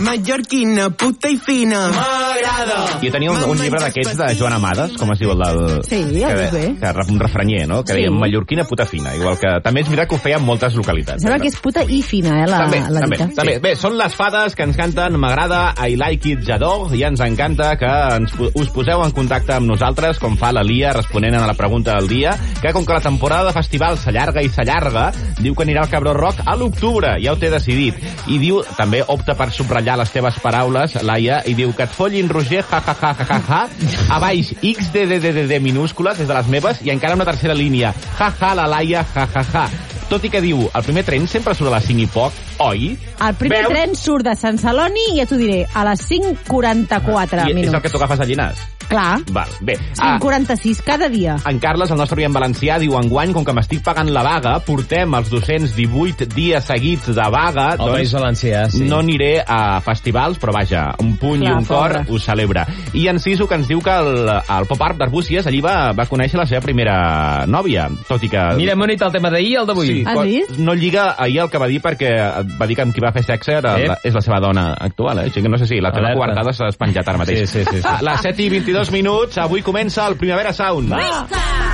mallorquina, puta i fina. M'agrada. Jo tenia un llibre d'aquests de Joan Amades, com es diu el del... Sí, ja ho bé. Un refrenyer, no? Que deia mallorquina, puta fina. Igual que també és veritat que ho feia en moltes localitats. Sembla que és puta i fina, la dita. També. Bé, són les fades que ens canten M'agrada, I like it, j'adore, i ens encanta que us poseu en contacte amb nosaltres, com fa la Lia, responent a la pregunta del dia, que com que la temporada de festival s'allarga i s'allarga, diu que anirà al Cabró Rock a l'octubre, ja ho té decidit. I diu, també opta per subratllar les teves paraules, Laia, i diu que et follin Roger, ja, a baix, XDDDD minúscules, des de les meves, i encara una tercera línia, la Laia, ja. Tot i que diu, el primer tren sempre surt a les 5 i poc, oi? El primer tren surt de Sant Celoni, ja t'ho diré, a les 5:44 minuts. I és el que tu agafes a Llinars? Clar. Val, bé. 5:46 cada dia. En Carles, el nostre oient valencià, diu enguany, com que m'estic pagant la vaga, portem els 218 dies seguits de vaga, el País Valencià, sí. No aniré a festivals, però vaja, un puny i un cor ho celebra. I en Siso, que ens diu que al Pop Art d'Arbúcies allí va conèixer la seva primera nòvia, tot i que... Mira, bonit el tema d'ahir i el d'avui. Sí, no lliga ahir el que va dir, perquè va dir que amb qui va fer sexe és la seva dona actual, Així que no sé si la teva coartada s'ha penjat ara mateix. Sí. A les 7:22 minuts, avui comença el Primavera Sound. Freestyle!